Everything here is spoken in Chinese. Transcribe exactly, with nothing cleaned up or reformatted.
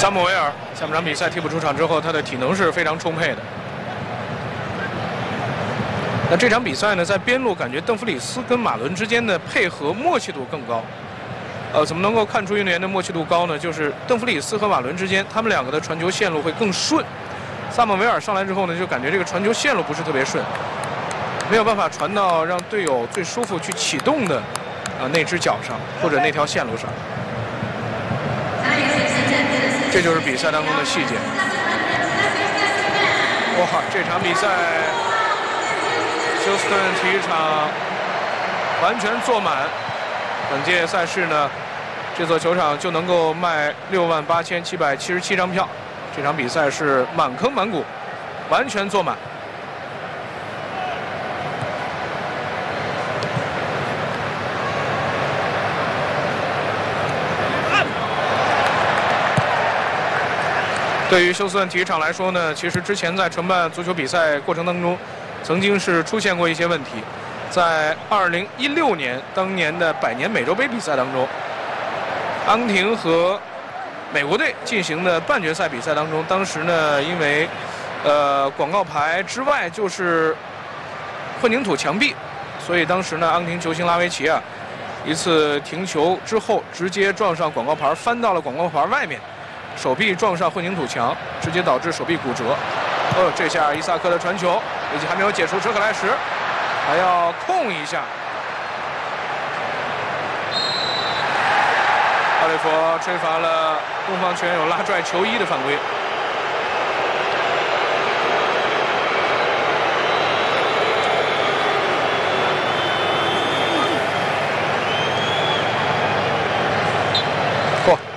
萨姆维尔下半场比赛替补出场之后，他的体能是非常充沛的。那这场比赛呢，在边路感觉邓弗里斯跟马伦之间的配合默契度更高。呃，怎么能够看出运动员的默契度高呢？就是邓弗里斯和马伦之间，他们两个的传球线路会更顺。萨姆维尔上来之后呢，就感觉这个传球线路不是特别顺，没有办法传到让队友最舒服去启动的呃那只脚上或者那条线路上。这就是比赛当中的细节。哇，这场比赛休斯顿体育场完全坐满。本届赛事呢，这座球场就能够卖六万八千七百七十七张票。这场比赛是满坑满谷，完全坐满。对于休斯顿体育场来说呢，其实之前在承办足球比赛过程当中，曾经是出现过一些问题。在二零一六年当年的百年美洲杯比赛当中，阿根廷和美国队进行的半决赛比赛当中，当时呢，因为呃广告牌之外就是混凝土墙壁，所以当时呢，阿根廷球星拉维奇啊，一次停球之后直接撞上广告牌，翻到了广告牌外面，手臂撞上混凝土墙，直接导致手臂骨折。哦，这下伊萨克的传球以及还没有解除车克莱什，还要控一下。奥利弗吹罚了东方拳友拉拽球衣的犯规。